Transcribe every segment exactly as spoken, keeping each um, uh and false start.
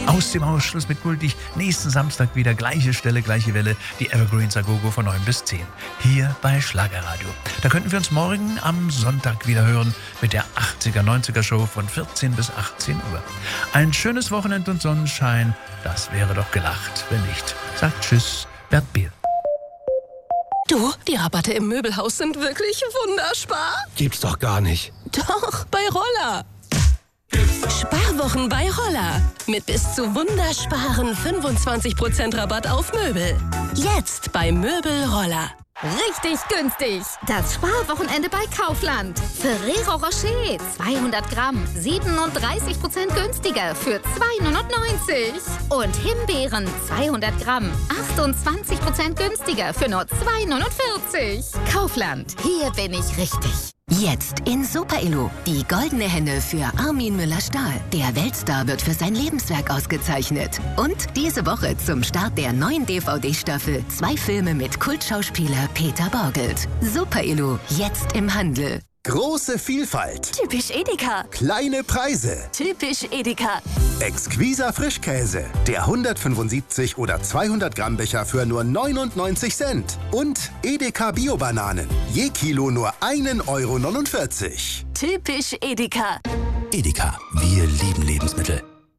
Aus dem Ausschluss mit Guldig. Nächsten Samstag wieder gleiche Stelle, gleiche Welle. Die Evergreens Agogo von neun bis zehn. Hier bei Schlagerradio. Da könnten wir uns morgen am Sonntag wieder hören mit der achtziger, neunziger Show von vierzehn bis achtzehn Uhr. Ein schönes Wochenende und Sonnenschein. Das wäre doch gelacht, wenn nicht. Sagt Tschüss, Bert Biel. Du, die Rabatte im Möbelhaus sind wirklich wunderspar. Gibt's doch gar nicht. Doch, bei Roller. Sparwochen bei Roller. Mit bis zu wundersparen fünfundzwanzig Prozent Rabatt auf Möbel. Jetzt bei Möbel Roller. Richtig günstig. Das Sparwochenende bei Kaufland. Ferrero Rocher zweihundert Gramm, siebenunddreißig Prozent günstiger für zwei neunundneunzig. Und Himbeeren zweihundert Gramm, achtundzwanzig Prozent günstiger für nur zwei neunundvierzig. Kaufland, hier bin ich richtig. Jetzt in Super Illu. Die goldene Henne für Armin Müller-Stahl. Der Weltstar wird für sein Lebenswerk ausgezeichnet. Und diese Woche zum Start der neuen D V D-Staffel zwei Filme mit Kultschauspieler Peter Borgelt. Super Illu, jetzt im Handel. Große Vielfalt. Typisch Edeka. Kleine Preise. Typisch Edeka. Exquiser Frischkäse. Der hundertfünfundsiebzig oder zweihundert Gramm Becher für nur neunundneunzig Cent. Und Edeka Bio-Bananen. Je Kilo nur ein Euro neunundvierzig. Typisch Edeka. Edeka, wir lieben Lebensmittel.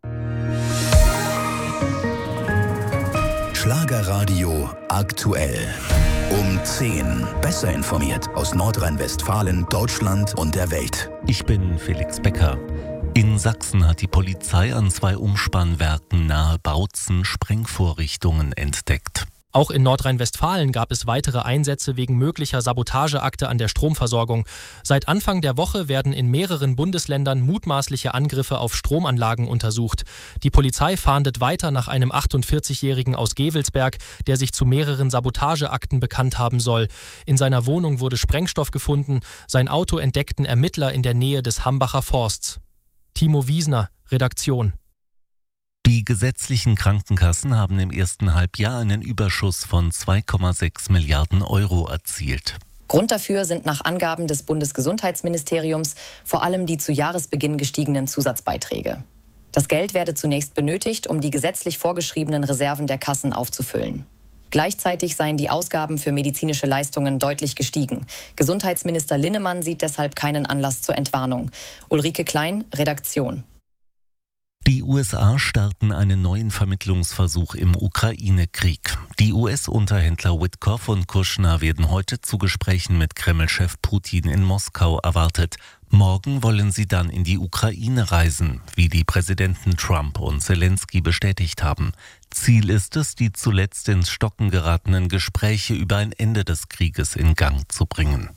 Schlagerradio aktuell. Um zehn. Besser informiert aus Nordrhein-Westfalen, Deutschland und der Welt. Ich bin Felix Becker. In Sachsen hat die Polizei an zwei Umspannwerken nahe Bautzen Sprengvorrichtungen entdeckt. Auch in Nordrhein-Westfalen gab es weitere Einsätze wegen möglicher Sabotageakte an der Stromversorgung. Seit Anfang der Woche werden in mehreren Bundesländern mutmaßliche Angriffe auf Stromanlagen untersucht. Die Polizei fahndet weiter nach einem achtundvierzigjährigen aus Gevelsberg, der sich zu mehreren Sabotageakten bekannt haben soll. In seiner Wohnung wurde Sprengstoff gefunden. Sein Auto entdeckten Ermittler in der Nähe des Hambacher Forsts. Timo Wiesner, Redaktion. Die gesetzlichen Krankenkassen haben im ersten Halbjahr einen Überschuss von zwei Komma sechs Milliarden Euro erzielt. Grund dafür sind nach Angaben des Bundesgesundheitsministeriums vor allem die zu Jahresbeginn gestiegenen Zusatzbeiträge. Das Geld werde zunächst benötigt, um die gesetzlich vorgeschriebenen Reserven der Kassen aufzufüllen. Gleichzeitig seien die Ausgaben für medizinische Leistungen deutlich gestiegen. Gesundheitsminister Linnemann sieht deshalb keinen Anlass zur Entwarnung. Ulrike Klein, Redaktion. Die U S A starten einen neuen Vermittlungsversuch im Ukraine-Krieg. Die U S-Unterhändler Witkoff und Kushner werden heute zu Gesprächen mit Kreml-Chef Putin in Moskau erwartet. Morgen wollen sie dann in die Ukraine reisen, wie die Präsidenten Trump und Zelensky bestätigt haben. Ziel ist es, die zuletzt ins Stocken geratenen Gespräche über ein Ende des Krieges in Gang zu bringen.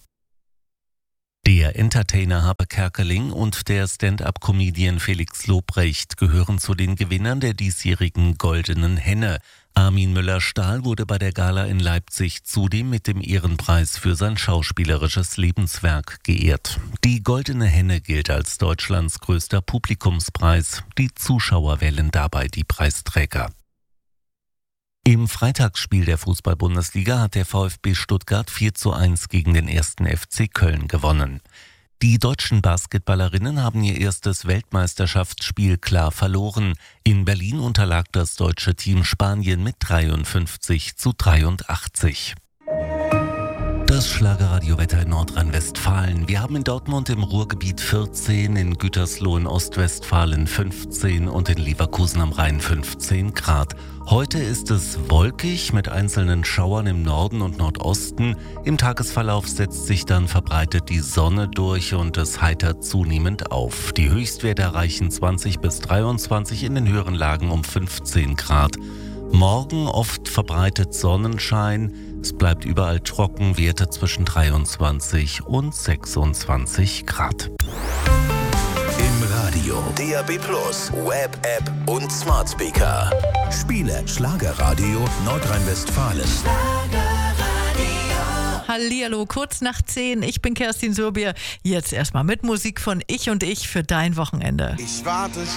Der Entertainer Harpe Kerkeling und der Stand-up-Comedian Felix Lobrecht gehören zu den Gewinnern der diesjährigen Goldenen Henne. Armin Müller-Stahl wurde bei der Gala in Leipzig zudem mit dem Ehrenpreis für sein schauspielerisches Lebenswerk geehrt. Die Goldene Henne gilt als Deutschlands größter Publikumspreis. Die Zuschauer wählen dabei die Preisträger. Im Freitagsspiel der Fußball-Bundesliga hat der VfB Stuttgart vier zu eins gegen den ersten F C Köln gewonnen. Die deutschen Basketballerinnen haben ihr erstes Weltmeisterschaftsspiel klar verloren. In Berlin unterlag das deutsche Team Spanien mit dreiundfünfzig zu dreiundachtzig. Das Schlagerradio-Wetter in Nordrhein-Westfalen. Wir haben in Dortmund im Ruhrgebiet vierzehn, in Gütersloh in Ostwestfalen fünfzehn und in Leverkusen am Rhein fünfzehn Grad. Heute ist es wolkig mit einzelnen Schauern im Norden und Nordosten. Im Tagesverlauf setzt sich dann verbreitet die Sonne durch und es heitert zunehmend auf. Die Höchstwerte erreichen zwanzig bis dreiundzwanzig, in den höheren Lagen um fünfzehn Grad. Morgen oft verbreitet Sonnenschein. Es bleibt überall trocken, Werte zwischen dreiundzwanzig und sechsundzwanzig Grad. Im Radio, D A B Plus, Web, App und Smart Speaker. Spiele Schlagerradio Nordrhein-Westfalen. Hallihallo, kurz nach zehn. Ich bin Kerstin Surbier. Jetzt erstmal mit Musik von Ich und Ich für dein Wochenende. Ich warte